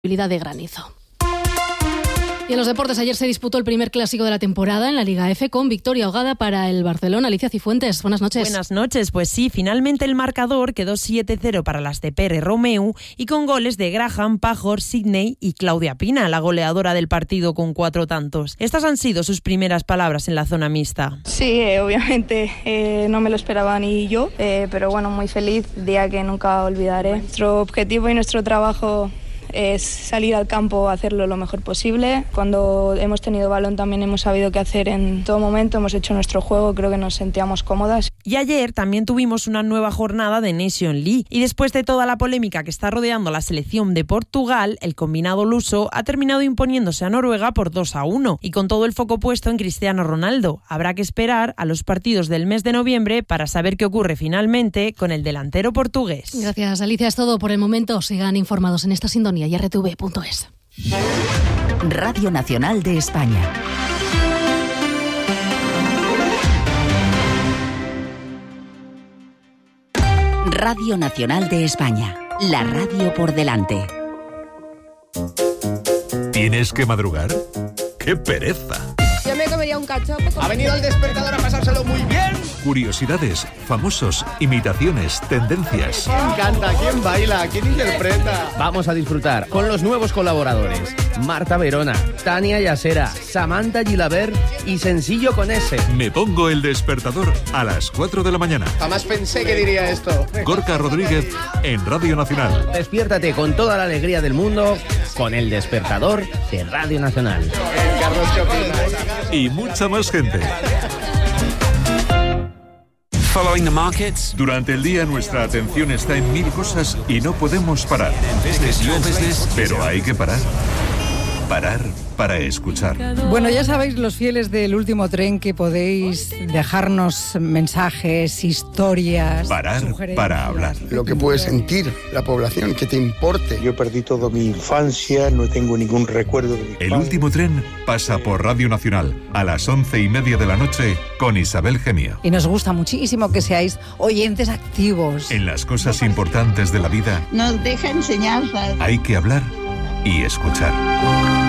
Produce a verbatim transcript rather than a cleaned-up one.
posibilidad de granizo. Y en los deportes, ayer se disputó el primer clásico de la temporada en la Liga F con victoria holgada para el Barcelona. Alicia Cifuentes, buenas noches. Buenas noches, pues sí, finalmente el marcador quedó siete cero para las de Pere Romeu y con goles de Graham, Pajor, Sidney y Claudia Pina, la goleadora del partido con cuatro tantos. Estas han sido sus primeras palabras en la zona mixta. Sí, eh, obviamente eh, no me lo esperaba ni yo, eh, pero bueno, muy feliz, día que nunca olvidaré. Nuestro objetivo y nuestro trabajo es salir al campo a hacerlo lo mejor posible. Cuando hemos tenido balón también hemos sabido qué hacer en todo momento, hemos hecho nuestro juego, creo que nos sentíamos cómodas. Y ayer también tuvimos una nueva jornada de Nation League y después de toda la polémica que está rodeando la selección de Portugal, el combinado luso ha terminado imponiéndose a Noruega por dos a uno y con todo el foco puesto en Cristiano Ronaldo. Habrá que esperar a los partidos del mes de noviembre para saber qué ocurre finalmente con el delantero portugués. Gracias, Alicia, es todo por el momento. Sigan informados en esta sintonía y r t v punto es. Radio Nacional de España. Radio Nacional de España, la radio por delante. ¿Tienes que madrugar? ¡Qué pereza! Yo me comería un cachopo. Ha venido el despertador a pasárselo muy bien. Curiosidades, famosos, imitaciones, tendencias. ¿Quién canta? ¿Quién baila? ¿Quién interpreta? Vamos a disfrutar con los nuevos colaboradores. Marta Verona, Tania Yasera, Samantha Gilabert y Sencillo con S. Me pongo el despertador a las cuatro de la mañana. Jamás pensé que diría esto. Gorka Rodríguez en Radio Nacional. Despiértate con toda la alegría del mundo con el despertador de Radio Nacional. Carlos, ¿qué opinas? Y mucha más gente. Following the markets. Durante el día nuestra atención está en mil cosas y no podemos parar. Pero hay que parar. Parar para escuchar. Bueno, ya sabéis, los fieles del Último Tren, que podéis dejarnos mensajes, historias, parar para hablar. Lo que puede sentir la población, que te importe. Yo perdí toda mi infancia, no tengo ningún recuerdo de mi El padre. Último Tren pasa por Radio Nacional a las once y media de la noche con Isabel Gemio. Y nos gusta muchísimo que seáis oyentes activos. En las cosas importantes de la vida nos deja enseñanzas. hay que hablar y escuchar.